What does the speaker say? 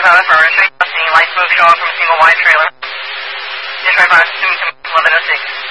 25 affirmative, light smoke showing from a single wide trailer. 25 assuming to 1106.